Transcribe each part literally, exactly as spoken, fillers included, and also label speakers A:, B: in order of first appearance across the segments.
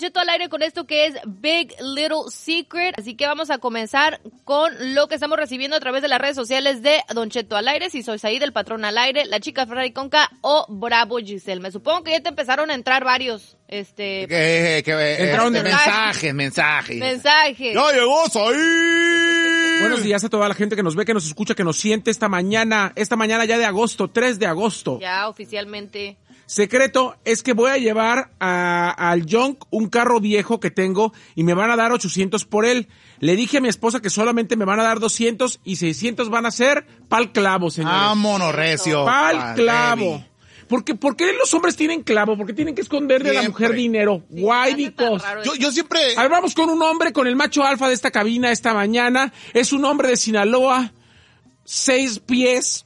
A: Cheto al aire con esto que es Big Little Secret. Así que vamos a comenzar con lo que estamos recibiendo a través de las redes sociales de Don Cheto al aire. Si soy ahí del patrón al aire, la chica Ferrari Conca o Bravo Giselle. Me supongo que ya te empezaron a entrar varios. Este.
B: Que, que, que
A: entraron
B: de mensajes, mensajes.
A: Mensajes.
B: Ya llegó ahí.
C: Buenos días a toda la gente que nos ve, que nos escucha, que nos siente esta mañana, esta mañana ya de agosto, tres de agosto.
A: Ya oficialmente.
C: Secreto es que voy a llevar a, al Junk un carro viejo que tengo y me van a dar ochocientos por él. Le dije a mi esposa que solamente me van a dar doscientos y seiscientos van a ser pa'l clavo, señores.
B: Vámonos, recio.
C: Pa'l clavo. Porque, ¿por qué los hombres tienen clavo? ¿Por qué tienen que esconder de la mujer dinero?
A: Sí,
C: Why because?
B: Yo, yo siempre...
C: A ver, vamos con un hombre, con el macho alfa de esta cabina esta mañana. Es un hombre de Sinaloa, seis pies...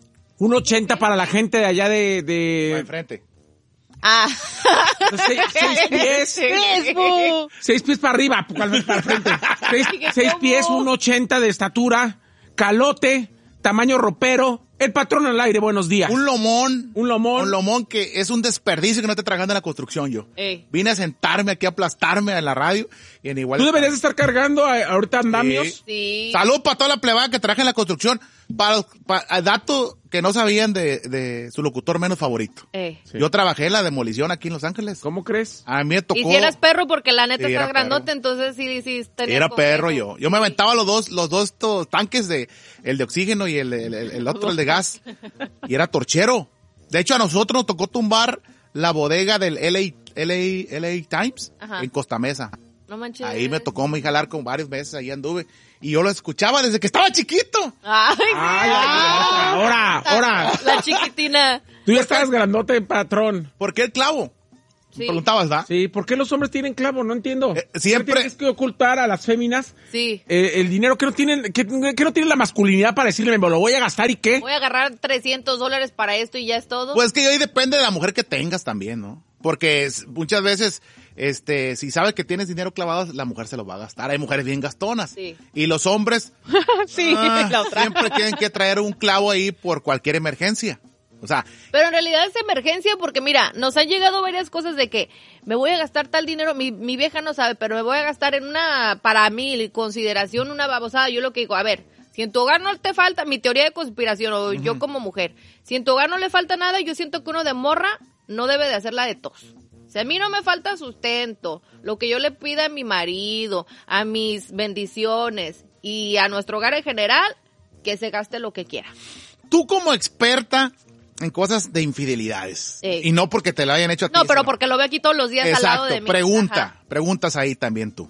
C: un ochenta para la gente de allá de... de...
B: Para enfrente.
A: Ah.
C: Seis, seis pies.
A: Facebook.
C: Seis pies para arriba, para el frente. Seis, seis pies, un ochenta de estatura, calote, tamaño ropero. El patrón al aire, buenos días.
B: Un lomón.
C: Un lomón.
B: Un lomón que es un desperdicio que no esté trabajando en la construcción yo.
A: Ey.
B: Vine a sentarme aquí a aplastarme en la radio y en igual...
C: Tú deberías estar cargando a, ahorita andamios.
B: Sí.
A: Sí.
B: Salud para toda la plebada que trabaja en la construcción. Para, para dato que no sabían de, de su locutor menos favorito.
A: Ey.
C: Sí.
B: Yo trabajé en la demolición aquí en Los Ángeles.
C: ¿Cómo crees?
B: A mí me tocó...
A: Y si eras perro, porque la neta
B: Sí,
A: estás
B: era
A: grandote,
B: perro.
A: entonces sí, sí. tenías
B: Era
A: complejo.
B: perro yo. Yo me aventaba los dos, los dos estos tanques de, el de oxígeno y el, el, el, el otro, el de gas. Y era torchero. De hecho, a nosotros nos tocó tumbar la bodega del L A, L A, L A Times
A: Ajá.
B: en Costa Mesa.
A: No manches.
B: Ahí me tocó me jalar con varios meses, ahí anduve. Y yo lo escuchaba desde que estaba chiquito.
A: Ay, sí.
C: Ay, ahora, ahora.
A: La chiquitina.
C: Tú ya estabas grandote, patrón.
B: ¿Por qué el clavo?
A: Sí.
B: Me preguntabas, ¿verdad?
C: Sí, ¿por qué los hombres tienen clavo? No entiendo.
B: Eh, siempre-
C: Tienes que ocultar a las féminas
A: Sí.
C: eh, el dinero que no tienen, que, que no tienen la masculinidad para decirle, me lo voy a gastar y qué.
A: Voy a agarrar trescientos dólares para esto y ya es todo.
B: Pues que ahí depende de la mujer que tengas también, ¿no? Porque es- muchas veces, este, si sabes que tienes dinero clavado, la mujer se lo va a gastar. Hay mujeres bien gastonas.
A: Sí.
B: Y los hombres
A: sí,
B: ah,
A: la otra.
B: siempre tienen que traer un clavo ahí por cualquier emergencia. O sea,
A: Pero en realidad es emergencia porque mira, nos han llegado varias cosas de que me voy a gastar tal dinero, mi, mi vieja no sabe, pero me voy a gastar en una, para mí, consideración, una babosada. Yo lo que digo, a ver, si en tu hogar no te falta, mi teoría de conspiración, o yo como mujer, si en tu hogar no le falta nada, yo siento que uno de morra no debe de hacerla de tos. Si a mí no me falta sustento, lo que yo le pida a mi marido, a mis bendiciones y a nuestro hogar en general, que se gaste lo que quiera.
B: tú como experta en cosas de infidelidades.
A: Ey.
B: Y no porque te lo hayan hecho a ti.
A: No, pero
B: sino-
A: porque lo veo aquí todos los días al lado
B: Exacto,
A: de mí.
B: pregunta,
A: Ajá.
B: preguntas ahí también tú.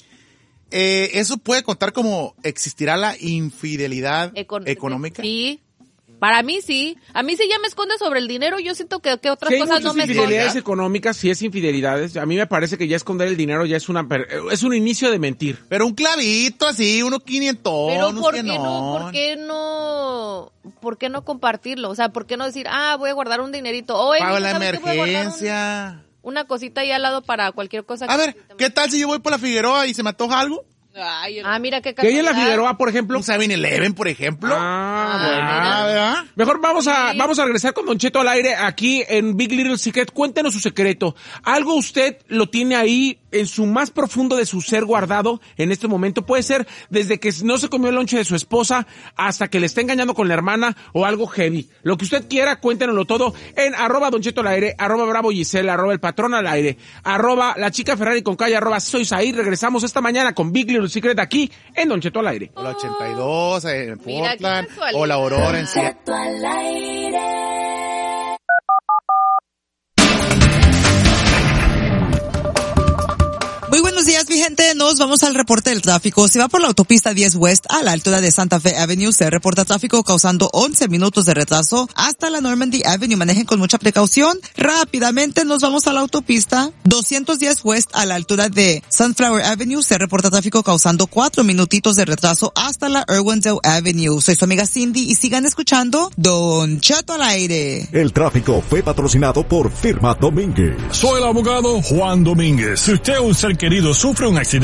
B: Eh, ¿Eso puede contar como existirá la infidelidad
A: Econ-
B: económica?
A: Sí. Para mí sí. A mí si ya me esconde sobre el dinero, yo siento que, que otras
C: Sí, hay
A: cosas
C: muchas
A: no me
C: infidelidades
A: esconden.
C: económicas, sí es infidelidades. A mí me parece que ya esconder el dinero ya es una per- es un inicio de mentir.
B: Pero un clavito así, uno quinientón,
A: Pero
B: unos
A: ¿por qué
B: cienón.
A: no? ¿Por qué no? ¿Por qué no compartirlo? O sea, ¿por qué no decir, ah, voy a guardar un dinerito? Oye,
B: Para
A: mijo,
B: la
A: ¿sabes qué? Voy a guardar un-
B: emergencia.
A: una cosita ahí al lado para cualquier cosa.
B: A
A: que-
B: ver, ¿qué tal si yo voy por la Figueroa y se me antoja algo?
A: Ay, ah, mira qué
C: Que hay en la
A: casualidad.
C: Figueroa, por ejemplo.
B: Un seven eleven, por ejemplo.
C: Ah,
A: Ah,
C: bueno.
B: Ah, ¿verdad?
C: Mejor vamos a,
A: Sí.
C: vamos a regresar con Don Cheto al aire aquí en Big Little Secret. Cuéntenos su secreto. Algo usted lo tiene ahí en su más profundo de su ser guardado en este momento. Puede ser desde que no se comió el lonche de su esposa hasta que le está engañando con la hermana o algo heavy. Lo que usted quiera, cuéntenoslo todo en arroba Don Cheto al aire, arroba Bravo Giselle, arroba El Patrón al aire, arroba La Chica Ferrari con calle, arroba Soy Zahir. Regresamos esta mañana con Big Little Secret aquí en Don Cheto al aire.
B: O la ochenta y dos en
A: Mira, qué
B: Portland.
A: casualidad.
B: O la Aurora en Seattle.
D: Cheto al aire.
E: Muy buenos días, mi gente. Nos vamos al reporte del tráfico. Si va por la autopista diez West a la altura de Santa Fe Avenue, se reporta tráfico causando once minutos de retraso hasta la Normandy Avenue. Manejen con mucha precaución. Rápidamente nos vamos a la autopista doscientos diez West a la altura de Sunflower Avenue. Se reporta tráfico causando cuatro minutitos de retraso hasta la Irwindale Avenue. Soy su amiga Cindy y sigan escuchando Don Cheto al aire.
F: El tráfico fue patrocinado por Firma Domínguez.
G: Soy el abogado Juan Domínguez. Si usted o un ser querido sufre un accidente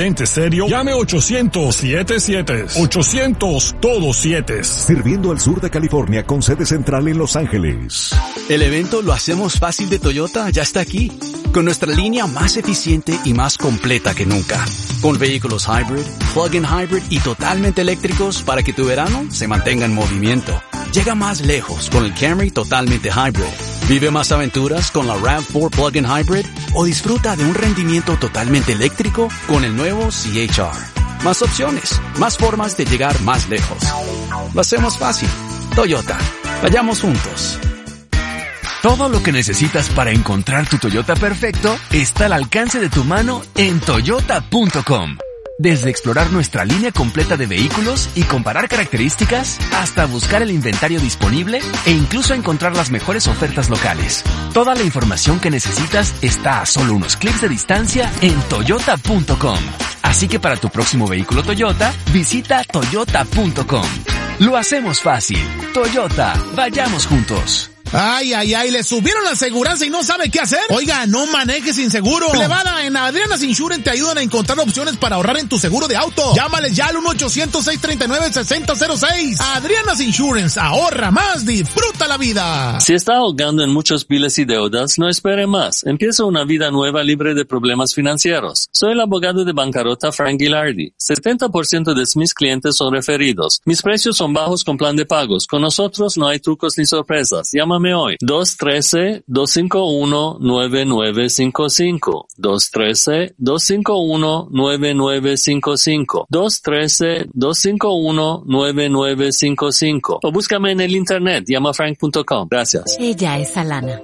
G: realmente serio, llame ochocientos siete siete. ochocientos todos siete.
F: Sirviendo al sur de California con sede central en Los Ángeles.
H: El evento Lo Hacemos Fácil de Toyota ya está aquí, con nuestra línea más eficiente y más completa que nunca. Con vehículos hybrid, plug-in hybrid y totalmente eléctricos para que tu verano se mantenga en movimiento. Llega más lejos con el Camry totalmente hybrid. Vive más aventuras con la RAV cuatro plug-in hybrid o disfruta de un rendimiento totalmente eléctrico con el nuevo C H R. Más opciones, más formas de llegar más lejos. Lo hacemos fácil. Toyota. Vayamos juntos.
I: Todo lo que necesitas para encontrar tu Toyota perfecto está al alcance de tu mano en toyota punto com. Desde explorar nuestra línea completa de vehículos y comparar características, hasta buscar el inventario disponible e incluso encontrar las mejores ofertas locales. Toda la información que necesitas está a solo unos clics de distancia en toyota punto com. Así que para tu próximo vehículo Toyota, visita toyota punto com. Lo hacemos fácil. Toyota, vayamos juntos.
B: Ay, ay, ay, le subieron la aseguranza y no sabe qué hacer. Oiga, no maneje sin seguro. Plebada, en Adriana's Insurance te ayudan a encontrar opciones para ahorrar en tu seguro de auto. Llámales ya al uno ochocientos seis treinta y nueve sesenta cero seis. Adriana's Insurance, ahorra más, disfruta la vida.
J: Si está ahogando en muchos biles y deudas, no espere más. Empieza una vida nueva libre de problemas financieros. Soy el abogado de bancarrota Frank Gilardi. setenta por ciento de mis clientes son referidos. Mis precios son bajos con plan de pagos. Con nosotros no hay trucos ni sorpresas. Llama hoy. dos uno tres, dos cinco uno, nueve nueve cinco cinco. dos uno tres, dos cinco uno, nueve nueve cinco cinco. dos uno tres, dos cinco uno, nueve nueve cinco cinco. O búscame en el internet, llama frank punto com. Gracias.
K: Ella es Alana.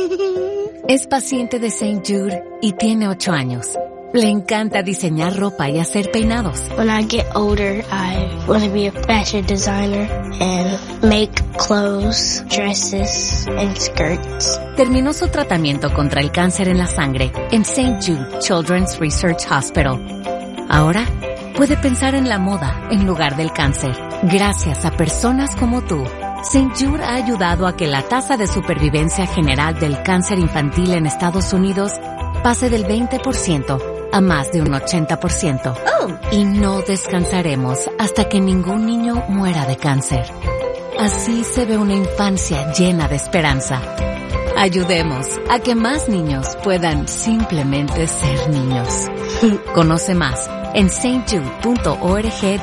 K: Es paciente de Saint Jude y tiene ocho años. Le encanta diseñar ropa y hacer peinados.
L: When I get older, I want to be a fashion designer and make clothes, dresses, and skirts.
K: Terminó su tratamiento contra el cáncer en la sangre en Saint Jude Children's Research Hospital. Ahora puede pensar en la moda en lugar del cáncer. Gracias a personas como tú, Saint Jude ha ayudado a que la tasa de supervivencia general del cáncer infantil en Estados Unidos pase del veinte por ciento a más de un ochenta por ciento. Oh. Y no descansaremos hasta que ningún niño muera de cáncer. Así se ve una infancia llena de esperanza. Ayudemos a que más niños puedan simplemente ser niños. Conoce más en saint jude punto org